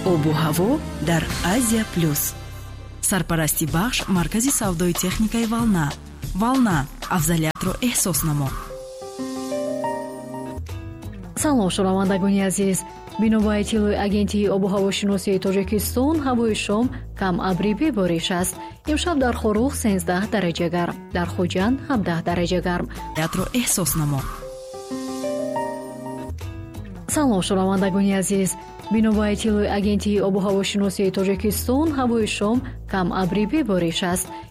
обу ҳаво дар Азия плюс. Сарпарасти бахш маркази савдои техникаи Волна. Волна, афзалиятро эҳсос намо. салом шунавандагони азиз, бино ба иттилои агентии обу ҳавошиносии Тоҷикистон, ҳавои шом кам абри бебориш аст. имшаб дар Хорух 13 дараҷа гарм, дар Хуҷанд 17 дараҷа гарм. Ятро эҳсос намо. салом шунавандагони азиз, бино ба иттилои агентии обу ҳавошиносии Тоҷикистон, ҳавои шом кам абри бебориш аст.